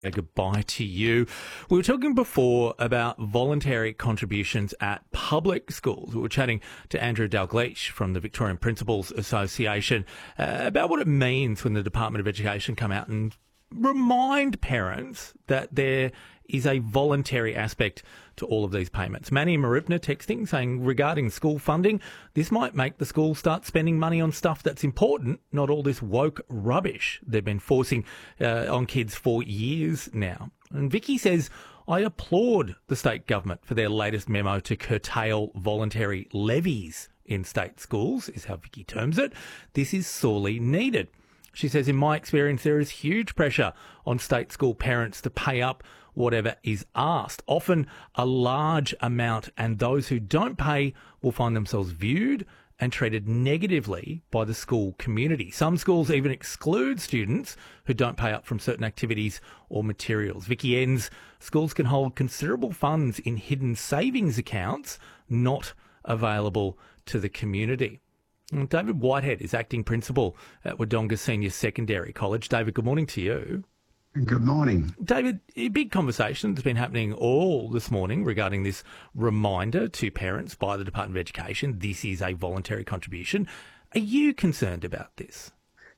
Goodbye to you. We were talking before about voluntary contributions at public schools. We were chatting to Andrew Dalgleish from the Victorian Principals Association about what it means when the Department of Education come out and remind parents that there is a voluntary aspect to all of these payments. Manny Maripna texting saying, regarding school funding, this might make the school start spending money on stuff that's important, not all this woke rubbish they've been forcing on kids for years now. And Vicky says, I applaud the state government for their latest memo to curtail voluntary levies in state schools, is how Vicky terms it. This is sorely needed. She says, in my experience, there is huge pressure on state school parents to pay up whatever is asked, often a large amount, and those who don't pay will find themselves viewed and treated negatively by the school community. Some schools even exclude students who don't pay up from certain activities or materials. Vicky ends, schools can hold considerable funds in hidden savings accounts not available to the community. David Whitehead is acting principal at Wodonga Senior Secondary College. David, good morning to you. Good morning. David, a big conversation that's been happening all this morning regarding this reminder to parents by the Department of Education. This is a voluntary contribution. Are you concerned about this?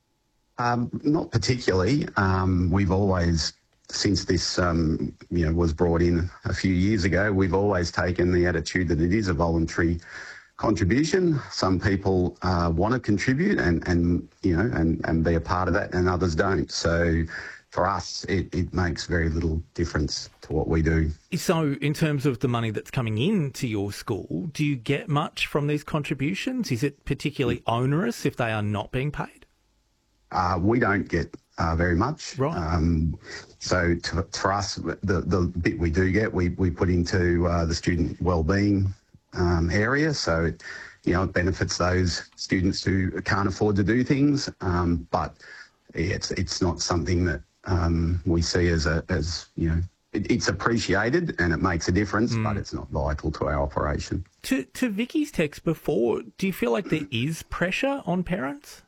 Not particularly. We've always, since this was brought in a few years ago, we've always taken the attitude that it is a voluntary contribution. Some people want to contribute and be a part of that, and others don't. So for us, it makes very little difference to what we do. So in terms of the money that's coming into your school, do you get much from these contributions? Is it particularly onerous if they are not being paid? We don't get very much. Right. So for us, the bit we do get, we put into the student wellbeing area. So it benefits those students who can't afford to do things. But it's not something that we see as it's appreciated and it makes a difference, but it's not vital to our operation. To Vicky's text before, do you feel like there is pressure on parents?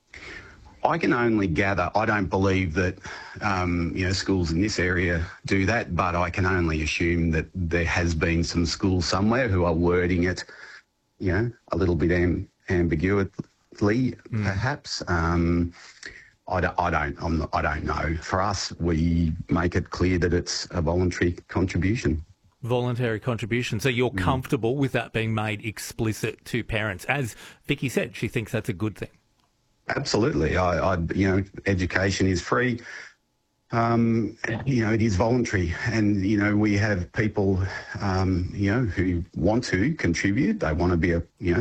I can only gather, I don't believe that, schools in this area do that, but I can only assume that there has been some schools somewhere who are wording it, a little bit ambiguously, perhaps. I don't know. For us, we make it clear that it's a voluntary contribution. Voluntary contribution. So you're comfortable with that being made explicit to parents? As Vicky said, she thinks that's a good thing. Absolutely. Education is free. It is voluntary, and we have people, who want to contribute. They want to be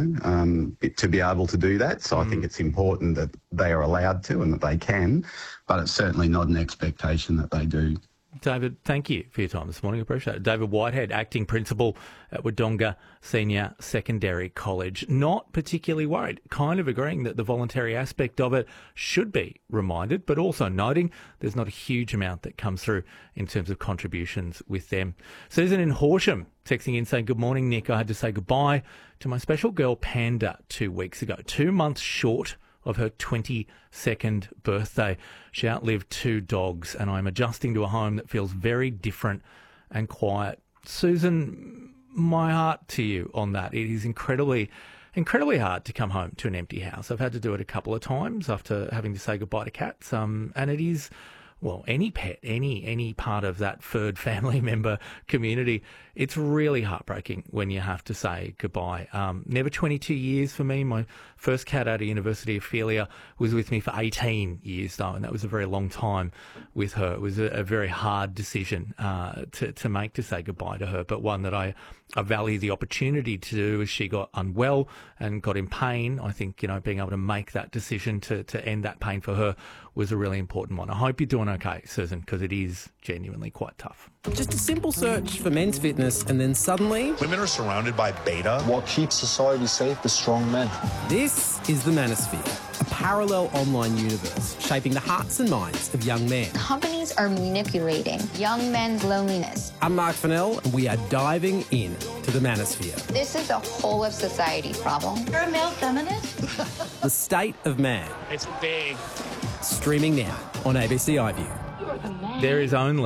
to be able to do that. So I think it's important that they are allowed to and that they can, but it's certainly not an expectation that they do. David, thank you for your time this morning. I appreciate it. David Whitehead, acting principal at Wodonga Senior Secondary College. Not particularly worried, kind of agreeing that the voluntary aspect of it should be reminded, but also noting there's not a huge amount that comes through in terms of contributions with them. Susan in Horsham texting in saying, good morning, Nick. I had to say goodbye to my special girl Panda 2 weeks ago, 2 months short of her 22nd birthday. She outlived 2 dogs, and I'm adjusting to a home that feels very different and quiet. Susan, my heart to you on that. It is incredibly hard to come home to an empty house. I've had to do it a couple of times after having to say goodbye to cats, and it is, well, any pet, any part of that furred family member community, it's really heartbreaking when you have to say goodbye. Never 22 years for me. My first cat out of university, Ophelia, was with me for 18 years, though, and that was a very long time with her. It was a very hard decision to make, to say goodbye to her, but one that I value the opportunity to do as she got unwell and got in pain. I think, being able to make that decision to end that pain for her was a really important one. I hope you're doing okay, Susan, because it is genuinely quite tough. Just a simple search for men's fitness, and then suddenly women are surrounded by beta. What keeps society safe is strong men. This is the Manosphere, a parallel online universe shaping the hearts and minds of young men. Companies are manipulating young men's loneliness. I'm Mark Fennell, and we are diving in to the Manosphere. This is a whole of society problem. You're a male feminist? The State of Man. It's big. Streaming now on ABC iView. You're the man. There is only